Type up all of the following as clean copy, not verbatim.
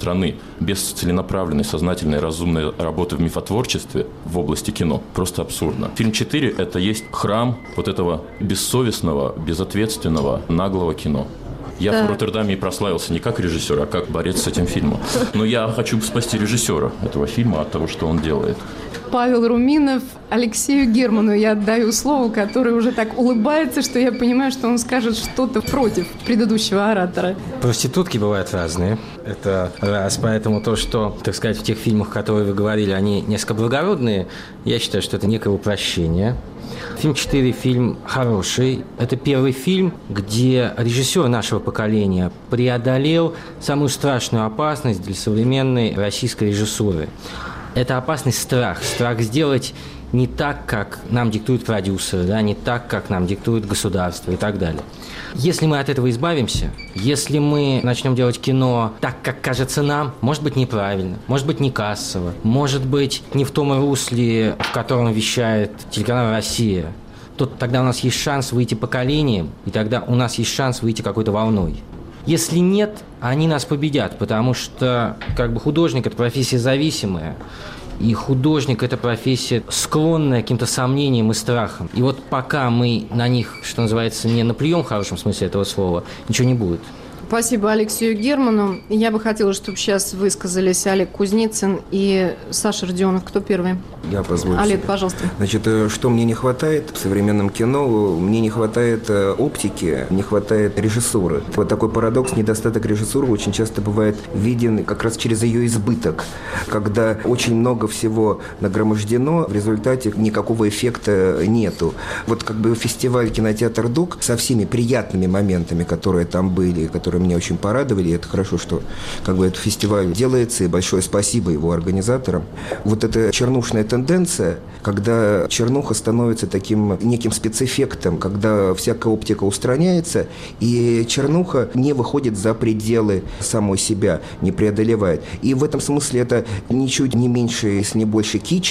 страны без целенаправленной, сознательной, разумной работы в мифотворчестве в области кино просто абсурдно. Фильм «4» – это есть храм вот этого бессовестного, безответственного, наглого кино. Я в Роттердаме и прославился не как режиссер, а как борец с этим фильмом. Но я хочу спасти режиссера этого фильма от того, что он делает. Павел Руминов, Алексею Герману я отдаю слово, который уже так улыбается, что я понимаю, что он скажет что-то против предыдущего оратора. Проститутки бывают разные. Это раз. Поэтому то, что, так сказать, в тех фильмах, которые вы говорили, они несколько благородные, я считаю, что это некое упрощение. Фильм «4» фильм хороший. Это первый фильм, где режиссер нашего поколения преодолел самую страшную опасность для современной российской режиссуры. Это опасность страх. Страх сделать не так, как нам диктуют продюсеры, да, не так, как нам диктует государство и так далее. Если мы от этого избавимся, если мы начнем делать кино так, как кажется нам, может быть, неправильно, может быть, не кассово, может быть, не в том русле, в котором вещает телеканал «Россия», то тогда у нас есть шанс выйти поколением, и тогда у нас есть шанс выйти какой-то волной. Если нет, они нас победят, потому что художник – это профессия зависимая, и художник – это профессия, склонная к каким-то сомнениям и страхам. И вот пока мы на них, что называется, не наплюем в хорошем смысле этого слова, ничего не будет. Спасибо Алексею Герману. Я бы хотела, чтобы сейчас высказались Олег Кузницын и Саша Родионов. Кто первый? Я позволю Олег, себе. пожалуйста. Значит, что мне не хватает в современном кино? Мне не хватает оптики, не хватает режиссуры. Вот такой парадокс, недостаток режиссуры очень часто бывает виден как раз через ее избыток, когда очень много всего нагромождено, в результате никакого эффекта нету. Вот фестиваль «Кинотеатр ДОК» со всеми приятными моментами, которые там были, которые меня очень порадовали, и это хорошо, что этот фестиваль делается, и большое спасибо его организаторам. Вот эта чернушная тенденция, когда чернуха становится таким неким спецэффектом, когда всякая оптика устраняется, и чернуха не выходит за пределы самой себя, не преодолевает. И в этом смысле это ничуть не меньше, если не больше кич,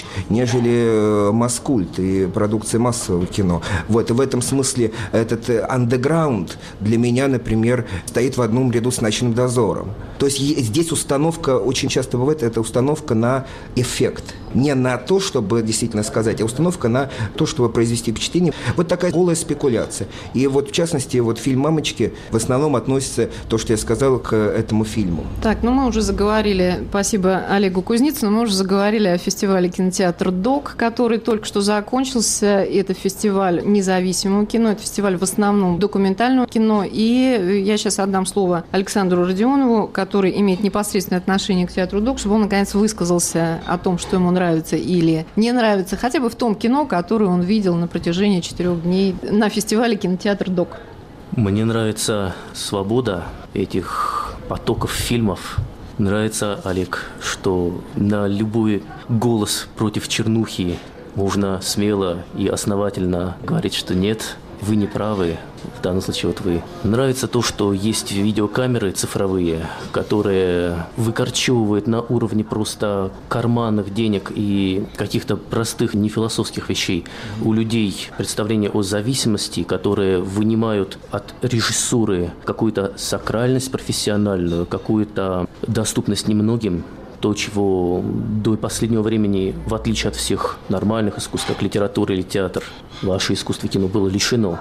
нежели маскульт и продукция массового кино. Вот, и в этом смысле этот андеграунд для меня, например, стоит в одном ряду с «Ночным дозором». То есть здесь установка, очень часто бывает, это установка на эффект. Не на то, чтобы действительно сказать, а установка на то, чтобы произвести впечатление. Вот такая голая спекуляция. И вот в частности, фильм «Мамочки» в основном относится, то, что я сказал, к этому фильму. Так, мы уже заговорили, спасибо Олегу Кузницыну, мы уже заговорили о фестивале «Кинотеатр ДОК», который только что закончился. Это фестиваль независимого кино, это фестиваль в основном документального кино. И я сейчас отдам слово Александру Родионову, который имеет непосредственное отношение к театру ДОК, чтобы он, наконец, высказался о том, что ему нравится или не нравится, хотя бы в том кино, которое он видел на протяжении 4 дней на фестивале «Кинотеатр ДОК». Мне нравится свобода этих потоков фильмов. Нравится, Олег, что на любой голос против чернухи можно смело и основательно говорить, что нет, вы не правы. В данном случае вы. Нравится то, что есть видеокамеры цифровые, которые выкорчевывают на уровне просто карманных денег и каких-то простых нефилософских вещей у людей представление о зависимости, которые вынимают от режиссуры какую-то сакральность профессиональную, какую-то доступность немногим. То, чего до последнего времени, в отличие от всех нормальных искусств, как литература или театр, ваше искусство кино было лишено.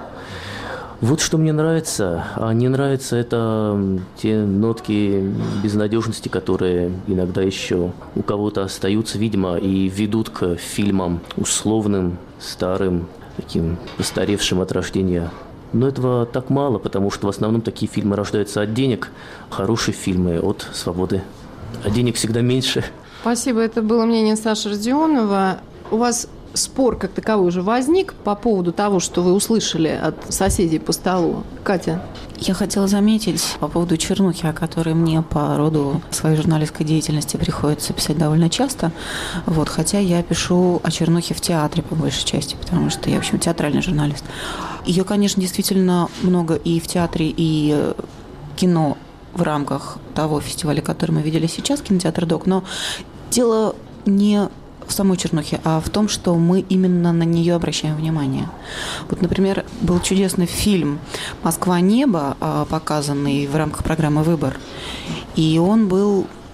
Вот что мне нравится. А не нравится это те нотки безнадежности, которые иногда еще у кого-то остаются, видимо, и ведут к фильмам условным, старым, таким постаревшим от рождения. Но этого так мало, потому что в основном такие фильмы рождаются от денег, хорошие фильмы от свободы. А денег всегда меньше. Спасибо. Это было мнение Саши Родионова. У вас спор как таковой уже возник по поводу того, что вы услышали от соседей по столу. Катя? Я хотела заметить по поводу чернухи, о которой мне по роду своей журналистской деятельности приходится писать довольно часто. Хотя я пишу о чернухе в театре по большей части, потому что я, в общем, театральный журналист. Ее, конечно, действительно много и в театре, и кино в рамках того фестиваля, который мы видели сейчас, «Кинотеатр ДОК». Но дело не в самой чернухе, а в том, что мы именно на нее обращаем внимание. Например, был чудесный фильм «Москва. Небо», показанный в рамках программы «Выбор». И он был